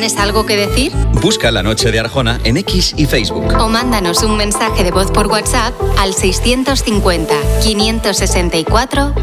¿Tienes algo que decir? Busca La Noche de Arjona en X y Facebook. O mándanos un mensaje de voz por WhatsApp al 650 564